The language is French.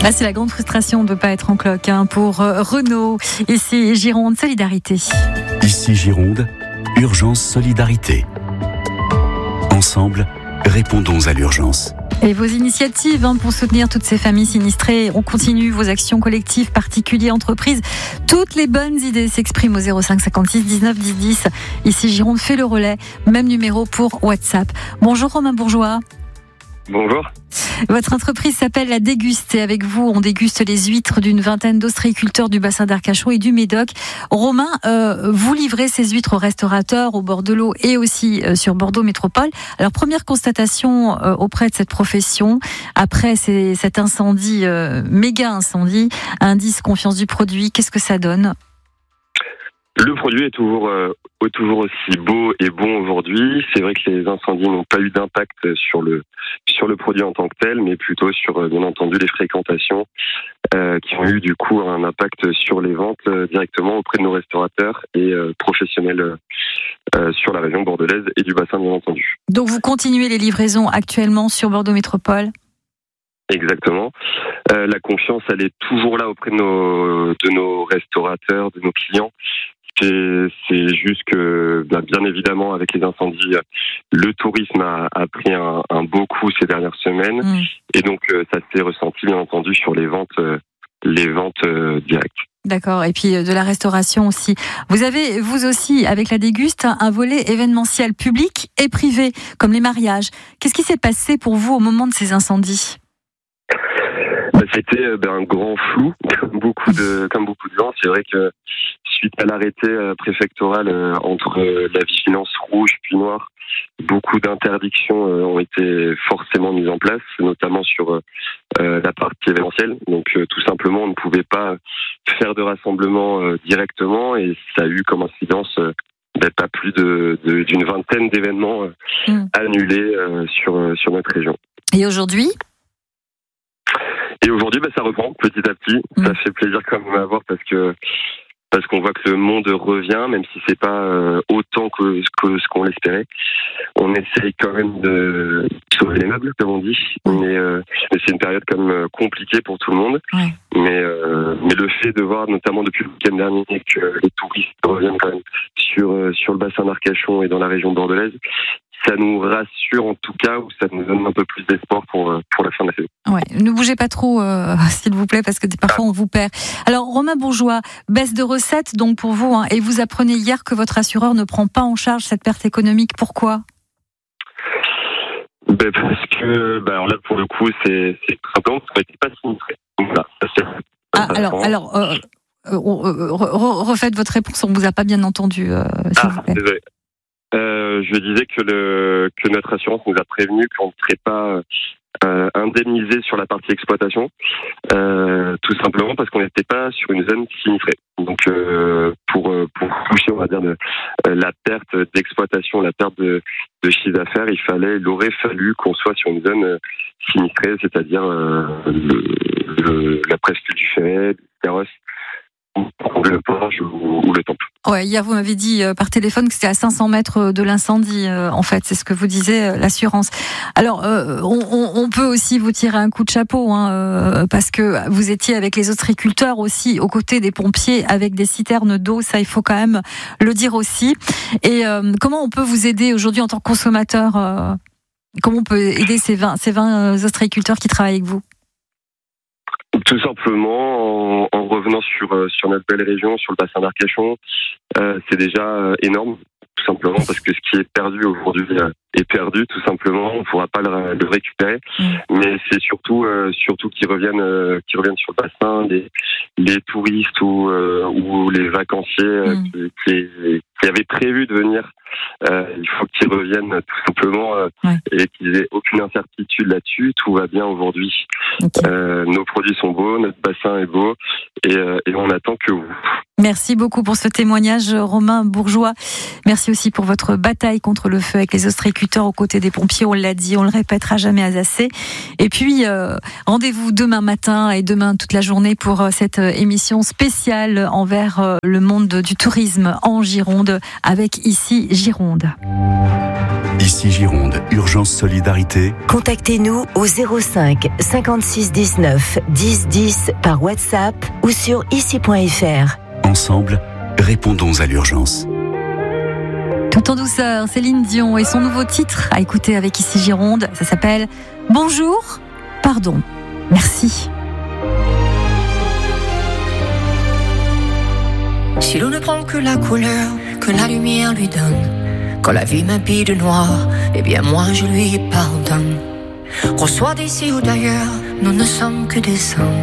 Là, c'est la grande frustration de ne pas être en cloque pour Renaud. Ici Gironde, Solidarité. Ici Gironde, Urgence Solidarité. Ensemble, répondons à l'urgence. Et vos initiatives pour soutenir toutes ces familles sinistrées, on continue vos actions collectives, particuliers, entreprises. Toutes les bonnes idées s'expriment au 05 56 19 10 10. Ici Gironde fait le relais, même numéro pour WhatsApp. Bonjour Romain Bourgeois. Bonjour. Votre entreprise s'appelle La Déguste et avec vous, on déguste les huîtres d'une vingtaine d'ostréiculteurs du bassin d'Arcachon et du Médoc. Romain, vous livrez ces huîtres aux restaurateurs au bord de l'eau et aussi sur Bordeaux Métropole. Alors, première constatation auprès de cette profession, après cet incendie, méga incendie, indice confiance du produit, qu'est-ce que ça donne ? Le produit est toujours aussi beau et bon aujourd'hui. C'est vrai que les incendies n'ont pas eu d'impact sur le produit en tant que tel, mais plutôt sur, bien entendu, les fréquentations qui ont eu du coup un impact sur les ventes directement auprès de nos restaurateurs et professionnels sur la région bordelaise et du bassin, bien entendu. Donc vous continuez les livraisons actuellement sur Bordeaux Métropole ? Exactement. La confiance, elle est toujours là auprès de nos restaurateurs, de nos clients. C'est juste que, bien évidemment, avec les incendies, le tourisme a pris un beau coup ces dernières semaines. Et donc, ça s'est ressenti, bien entendu, sur les ventes directes. D'accord. Et puis, de la restauration aussi. Vous avez, vous aussi, avec La Déguste, un volet événementiel public et privé, comme les mariages. Qu'est-ce qui s'est passé pour vous au moment de ces incendies ? C'était un grand flou, comme beaucoup de gens. C'est vrai que suite à l'arrêté préfectoral entre la vigilance rouge puis noire, beaucoup d'interdictions ont été forcément mises en place, notamment sur la partie événementielle. Donc tout simplement, on ne pouvait pas faire de rassemblement directement et ça a eu comme incidence pas plus d'une vingtaine d'événements annulés sur notre région. Et aujourd'hui ? Et aujourd'hui, ça reprend petit à petit. Ça fait plaisir quand même à voir parce qu'on voit que le monde revient, même si c'est pas autant que ce qu'on l'espérait. On essaye quand même de sauver les meubles, comme on dit. Mais c'est une période quand même compliquée pour tout le monde. Ouais. Mais le fait de voir, notamment depuis le week-end dernier, que les touristes reviennent quand même sur le bassin d'Arcachon et dans la région bordelaise, ça nous rassure en tout cas, ou ça nous donne un peu plus d'espoir pour la fin de la saison. Ouais, ne bougez pas trop, s'il vous plaît, parce que parfois on vous perd. Alors, Romain Bourgeois, baisse de recettes donc pour vous, et vous apprenez hier que votre assureur ne prend pas en charge cette perte économique. Pourquoi ? Parce que, alors là pour le coup, c'est tout simplement parce qu'on n'était pas sinistré. Alors, refaites votre réponse, on ne vous a pas bien entendu, s'il vous plaît. Désolé. Je disais que notre assurance nous a prévenu qu'on ne serait pas indemnisé sur la partie exploitation, tout simplement parce qu'on n'était pas sur une zone sinistrée. Donc pour toucher, on va dire, la perte d'exploitation, la perte de chiffre d'affaires, il aurait fallu qu'on soit sur une zone sinistrée, c'est-à-dire la presqu'île du Ferret, du Carrosse, le Porge ou le Temple. Ouais, hier vous m'avez dit par téléphone que c'était à 500 mètres de l'incendie. En fait, c'est ce que vous disait l'assurance. Alors, on peut aussi vous tirer un coup de chapeau, parce que vous étiez avec les ostréiculteurs aussi, aux côtés des pompiers, avec des citernes d'eau. Ça, il faut quand même le dire aussi. Et comment on peut vous aider aujourd'hui en tant que consommateur Comment on peut aider ces 20 ostréiculteurs qui travaillent avec vous ? Tout simplement en revenant sur notre belle région, sur le bassin d'Arcachon, c'est déjà énorme, tout simplement parce que ce qui est perdu aujourd'hui est perdu, tout simplement. On ne pourra pas le récupérer, mais c'est surtout qu'ils reviennent sur le bassin, les touristes ou les vacanciers qui avaient prévu de venir. Il faut qu'ils reviennent tout simplement et qu'ils aient aucune incertitude là-dessus. Tout va bien aujourd'hui. Okay. Nos produits sont beaux, notre bassin est beau et on attend que vous. Merci beaucoup pour ce témoignage, Romain Bourgeois. Merci aussi pour votre bataille contre le feu avec les ostréiculteurs aux côtés des pompiers. On l'a dit, on le répétera jamais assez. Et puis, rendez-vous demain matin et demain toute la journée pour cette émission spéciale envers le monde du tourisme en Gironde avec Ici Gironde. Ici Gironde, Urgence Solidarité. Contactez-nous au 05 56 19 10 10 par WhatsApp ou sur ici.fr. Ensemble, répondons à l'urgence. Tout en douceur, Céline Dion et son nouveau titre à écouter avec Ici Gironde, ça s'appelle Bonjour, pardon, merci. Si l'on ne prend que la couleur que la lumière lui donne, quand la vie m'habille de noir, eh bien moi je lui pardonne. Qu'on soit d'ici ou d'ailleurs, nous ne sommes que des hommes.